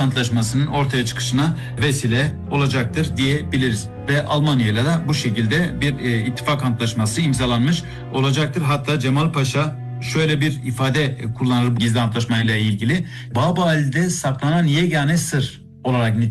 antlaşmasının ortaya çıkışına vesile olacaktır diyebiliriz. Ve Almanya ile de bu şekilde bir ittifak antlaşması imzalanmış olacaktır. Hatta Cemal Paşa şöyle bir ifade kullanır gizli antlaşmayla ilgili. Babali'de saklanan yegane sır olarak